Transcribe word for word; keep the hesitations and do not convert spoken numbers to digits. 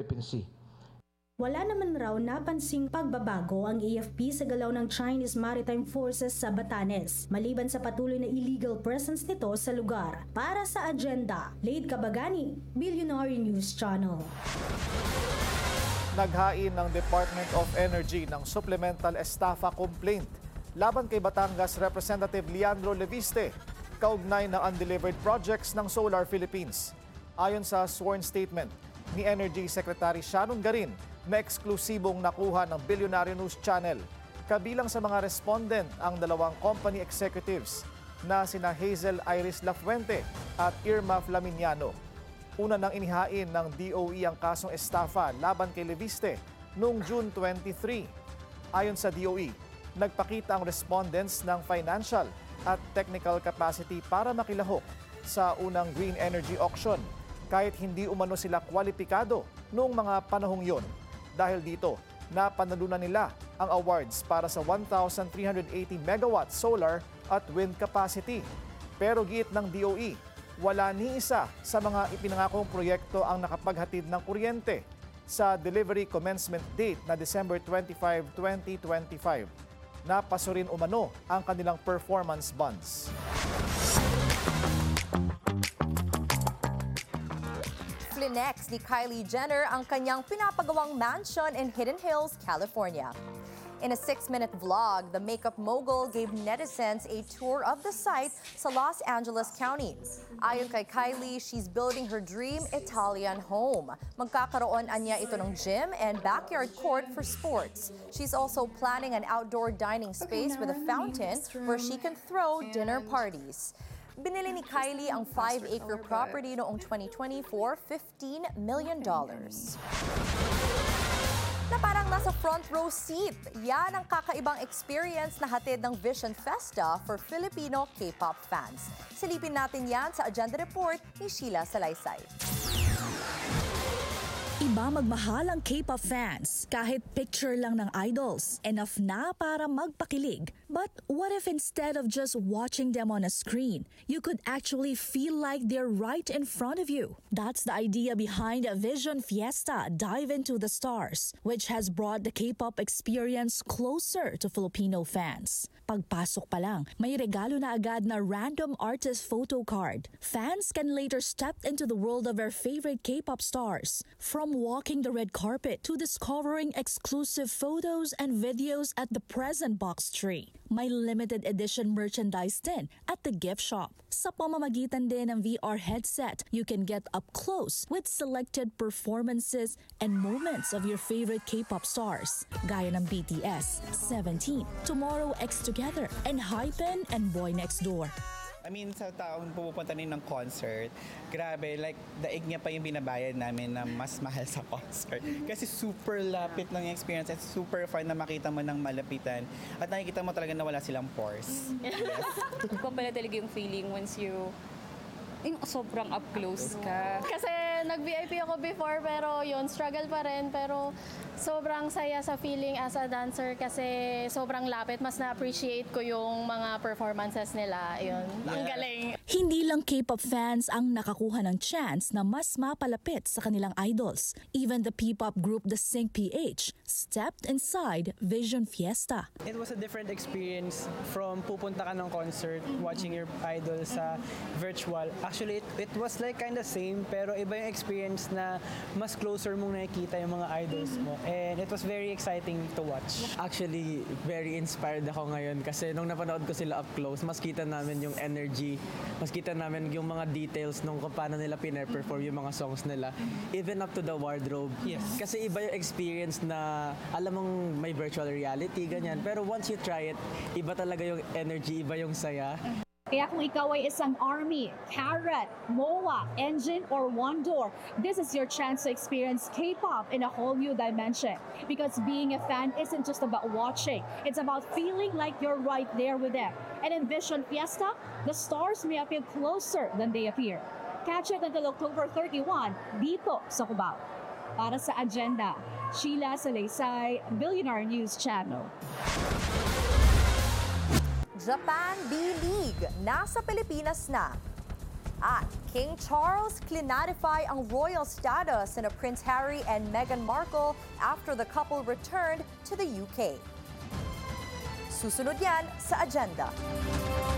Philippine Sea. Wala naman raw napansing pagbabago ang A F P sa galaw ng Chinese Maritime Forces sa Batanes, maliban sa patuloy na illegal presence nito sa lugar. Para sa agenda, Lade Cabagani, Billionaire News Channel. Naghain ng Department of Energy ng supplemental estafa complaint laban kay Batangas Representative Leandro Leviste kaugnay ng undelivered projects ng Solar Philippines. Ayon sa sworn statement ni Energy Secretary Shannon Garin, na eksklusibong nakuha ng Billionaire News Channel. Kabilang sa mga respondent ang dalawang company executives na sina Hazel Iris Lafuente at Irma Flaminiano. Una nang inihain ng D O E ang kasong estafa laban kay Leviste noong June twenty-three. Ayon sa D O E, nagpakita ang respondents ng financial at technical capacity para makilahok sa unang green energy auction kahit hindi umano sila kwalipikado noong mga panahong yon. Dahil dito, napanalunan nila ang awards para sa one thousand three hundred eighty megawatt solar at wind capacity. Pero giit ng D O E, wala ni isa sa mga ipinangakong proyekto ang nakapaghatid ng kuryente sa delivery commencement date na December twenty-fifth, twenty twenty-five. Napaso rin umano ang kanilang performance bonds. Flinex ni Kylie Jenner ang kanyang pinapagawang mansion in Hidden Hills, California. In a six-minute vlog, the makeup mogul gave netizens a tour of the site sa Los Angeles County. Ayon kay Kylie, she's building her dream Italian home. Magkakaroon anya ito ng gym and backyard court for sports. She's also planning an outdoor dining space with a fountain where she can throw dinner parties. Binili ni Kylie ang five-acre property noong twenty twenty for fifteen million dollars. Na parang nasa front row seat. Yan ang kakaibang experience na hatid ng Vision Festa for Filipino K-pop fans. Silipin natin yan sa Agenda Report ni Sheila Salaysay. Iba magmahal ang K-pop fans. Kahit picture lang ng idols, enough na para magpakilig. But what if instead of just watching them on a screen, you could actually feel like they're right in front of you? That's the idea behind Vision Fiesta Dive into the Stars, which has brought the K-pop experience closer to Filipino fans. Pagpasok pa lang, may regalo na agad na random artist photo card. Fans can later step into the world of their favorite K-pop stars. From walking the red carpet to discovering exclusive photos and videos at the present box tree. May limited edition merchandise din at the gift shop. Sa pamamagitan din ng V R headset, you can get up close with selected performances and moments of your favorite K-pop stars, gaya ng B T S, Seventeen, Tomorrow X Together, and Hypen and Boy Next Door. I mean, sa taong pumupunta rin ng concert, grabe, like, daig niya pa yung binabayad namin na mas mahal sa concert. Kasi super lapit ng experience at super fun na makita mo ng malapitan. At nakikita mo talaga na wala silang pores. Yes. Kung pala talaga yung feeling once you yung sobrang up close ka. Kasi nag-V I P ako before pero yun, struggle pa rin. Pero sobrang saya sa feeling as a dancer kasi sobrang lapit. Mas na-appreciate ko yung mga performances nila. Yun, yeah. Ang galing. Hindi lang K-pop fans ang nakakuha ng chance na mas mapalapit sa kanilang idols. Even the P-pop group The Sync P H stepped inside Vision Fiesta. It was a different experience from pupunta ka ng concert, watching your idol sa virtual. Actually, it, it was like kind of same, pero iba yung experience na mas closer mong nakikita yung mga idols mo. And it was very exciting to watch. Actually, very inspired ako ngayon kasi nung napanood ko sila up close, mas kita namin yung energy, mas kita namin yung mga details nung kung paano nila pina-perform yung mga songs nila. Even up to the wardrobe. Yes. Kasi iba yung experience na alam mong may virtual reality, ganyan. Pero once you try it, iba talaga yung energy, iba yung saya. Kaya kung ikaw ay isang ARMY, Carrot, MOA, Engine, or One Door, this is your chance to experience K-pop in a whole new dimension. Because being a fan isn't just about watching. It's about feeling like you're right there with them. And in Vision Fiesta, the stars may appear closer than they appear. Catch it until October thirty-first dito sa Cubao. Para sa Agenda, Sheila Salaysay, Billionaire News Channel. Japan B-League, nasa Pilipinas na. At King Charles clarify ang royal status na Prince Harry and Meghan Markle after the couple returned to the U K. Susunod yan sa agenda.